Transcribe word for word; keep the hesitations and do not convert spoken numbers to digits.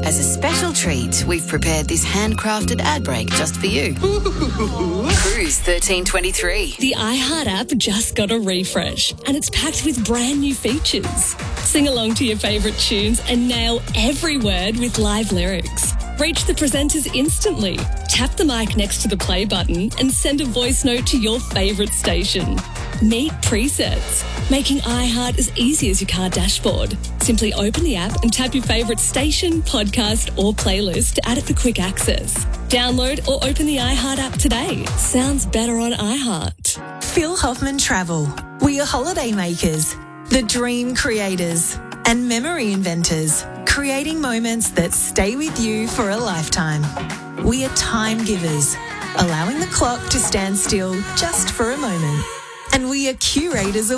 As a special treat, we've prepared this handcrafted ad break just for you. Cruise thirteen twenty-three. The iHeart app just got a refresh and it's packed with brand new features. Sing along to your favourite tunes and nail every word with live lyrics. Reach the presenters instantly. Tap the mic next to the play button and send a voice note to your favourite station. Meet presets, making iHeart as easy as your car dashboard. Simply open the app and tap your favourite station, podcast or playlist to add it for quick access. Download or open the iHeart app today. Sounds better on iHeart. Phil Hoffman Travel. We are holiday makers, the dream creators and memory inventors, creating moments that stay with you for a lifetime. We are time givers, allowing the clock to stand still just for a moment. And we are curators of